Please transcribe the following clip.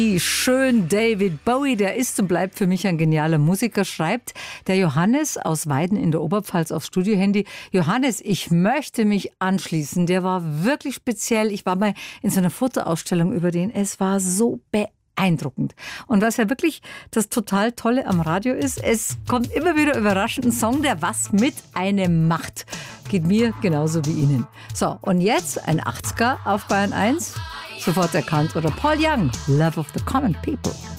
Schön, David Bowie, der ist und bleibt für mich ein genialer Musiker, schreibt der Johannes aus Weiden in der Oberpfalz aufs Studiohandy. Johannes, ich möchte mich anschließen. Der war wirklich speziell. Ich war mal in so einer Fotoausstellung über den. Es war so beeindruckend. Und was ja wirklich das total Tolle am Radio ist, es kommt immer wieder überraschend ein Song, der was mit einem macht. Geht mir genauso wie Ihnen. So, und jetzt ein 80er auf Bayern 1. Sofort erkannt. Oder Paul Young, Love of the Common People.